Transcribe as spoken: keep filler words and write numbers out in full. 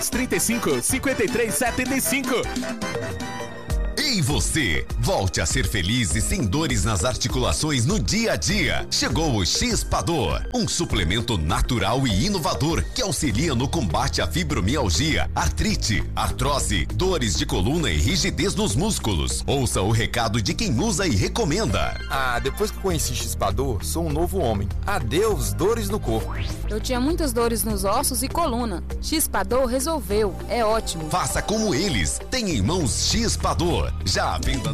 trinta e cinco, cinquenta e três, setenta e cinco. E você, volte a ser feliz e sem dores nas articulações no dia a dia. Chegou o X-Pador, um suplemento natural e inovador que auxilia no combate à fibromialgia, artrite, artrose, dores de coluna e rigidez nos músculos. Ouça o recado de quem usa e recomenda. Ah, depois que conheci X-Pador, sou um novo homem. Adeus dores no corpo. Eu tinha muitas dores nos ossos e coluna. X-Pador resolveu, é ótimo. Faça como eles, tem em mãos X-Pador. Já à venda